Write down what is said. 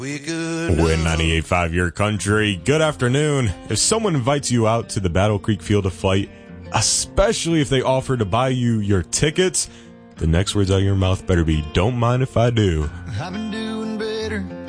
Win 98.5 Your Country. Good afternoon. If someone invites you out to the Battle Creek Field of Fight, especially if they offer to buy you your tickets, the next words out of your mouth better be, "Don't mind if I do." I've been doing better